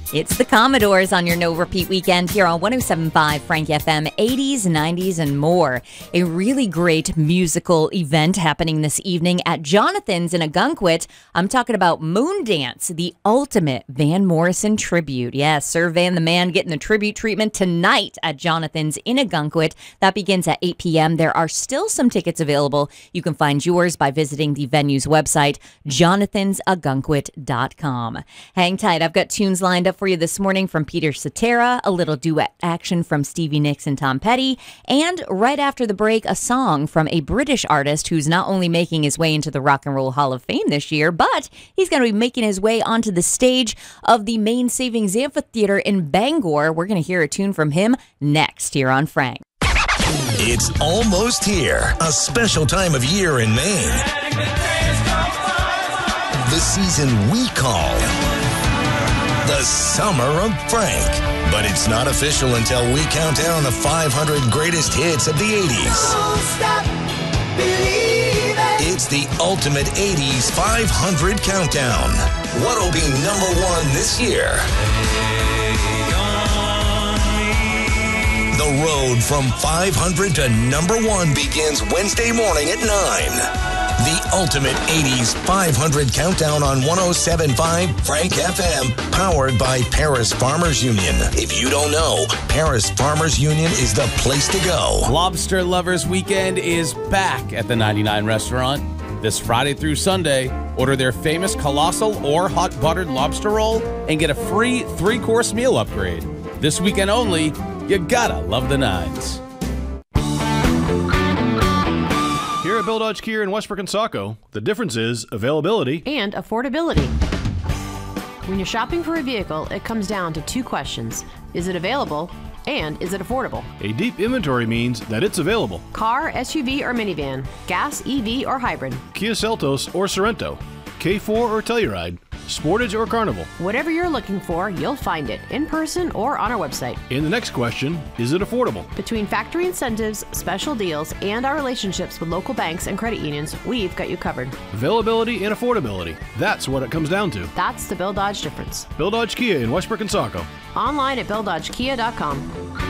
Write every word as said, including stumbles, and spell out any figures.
It's the Commodores on your No Repeat weekend here on one oh seven point five Frank F M, eighties, nineties, and more. A really great musical event happening this evening at Jonathan's in Ogunquit. I'm talking about Moondance, the ultimate Van Morrison tribute. Yes, Sir Van the Man getting the tribute treatment tonight at Jonathan's in Ogunquit. That begins at eight p.m. There are still some tickets available. You can find yours by visiting the venue's website, jonathans ogunquit dot com. Hang tight. I've got tunes lined up for you this morning from Peter Cetera, a little duet action from Stevie Nicks and Tom Petty, and right after the break, a song from a British artist who's not only making his way into the Rock and Roll Hall of Fame this year, but he's going to be making his way onto the stage of the Main Savings Amphitheater in Bangor. We're going to hear a tune from him next here on Frank. It's almost here, a special time of year in Maine. The season we call the Summer of Frank. But it's not official until we count down the five hundred greatest hits of the eighties. Don't stop believing. It's the ultimate eighties five hundred countdown. What'll be number one this year? The road from five hundred to number one begins Wednesday morning at nine. The ultimate eighties five hundred countdown on one oh seven point five Frank F M, powered by Paris Farmers Union. If you don't know, Paris Farmers Union is the place to go. Lobster Lovers Weekend is back at the ninety-nine restaurant. This Friday through Sunday, order their famous colossal or hot buttered lobster roll and get a free three-course meal upgrade. This weekend only, you gotta love the nines. Here at Bill Dodge Kia in Westbrook and Saco, the difference is availability and affordability. When you're shopping for a vehicle, it comes down to two questions. Is it available? And is it affordable? A deep inventory means that it's available. Car, S U V, or minivan, gas, E V, or hybrid, Kia Seltos or Sorento, K four or Telluride, Sportage or Carnival. whatever you're looking for, you'll find it in person or on our website. And the next question, is it affordable? Between factory incentives, special deals, and our relationships with local banks and credit unions, we've got you covered. Availability and affordability. That's what it comes down to. That's the Bill Dodge difference. Bill Dodge Kia in Westbrook and Saco. Online at bill dodge kia dot com.